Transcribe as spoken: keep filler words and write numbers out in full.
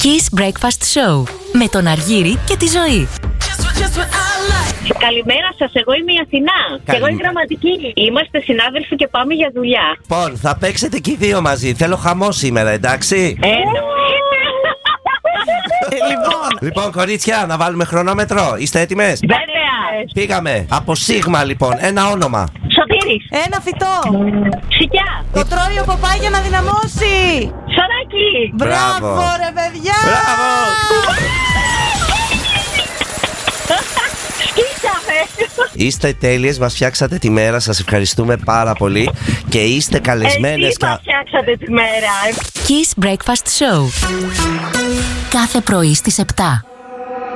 Kiss Breakfast Show με τον Αργύρη και τη Ζωή. Καλημέρα σας, εγώ είμαι η Αθηνά. Και εγώ η γραμματική. Είμαστε συνάδελφοι και πάμε για δουλειά. Λοιπόν, θα παίξετε και οι δύο μαζί. Θέλω χαμό σήμερα, εντάξει. Ε, Λοιπόν, Λοιπόν, κορίτσια, να βάλουμε χρονόμετρο. Είστε έτοιμες? βέβαια. Πήγαμε. Από Σίγμα, λοιπόν, ένα όνομα. Σωτήρης. ένα φυτό. Σικιά. Το τρώει ο παπά για να δυναμώσει. Σαράκι. Μπράβο. Μπράβο ρε παιδιά. Μπράβο. Σκίσαμε. Είστε τέλειες, μας φτιάξατε τη μέρα. Σας ευχαριστούμε πάρα πολύ. Και είστε καλεσμένες. Εσείς μας φτιάξατε τη μέρα. Kiss Breakfast Show. Κάθε πρωί στις επτά.